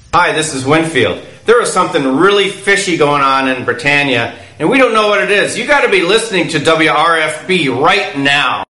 Hi, this is Winfield. There is something really fishy going on in Britannia, and we don't know what it is. You got to be listening to WRFB right now.